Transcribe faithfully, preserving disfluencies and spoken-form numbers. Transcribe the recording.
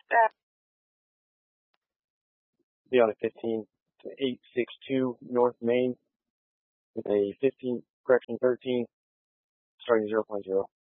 Be on a fifteen to eight six two North Main with a fifteen, correction thirteen, starting zero point zero.